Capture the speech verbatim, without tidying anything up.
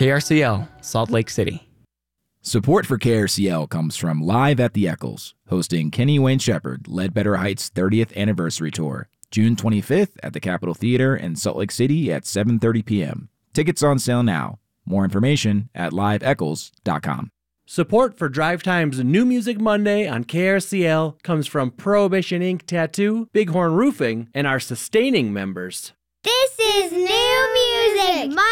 K R C L, Salt Lake City. Support for K R C L comes from Live at the Eccles, hosting Kenny Wayne Shepherd, Ledbetter Heights' thirtieth Anniversary Tour, June twenty-fifth at the Capitol Theater in Salt Lake City at seven thirty p.m. Tickets on sale now. More information at live eccles dot com. Support for Drive Time's New Music Monday on K R C L comes from Prohibition Ink Tattoo, Bighorn Roofing, and our sustaining members. This is New Music Monday.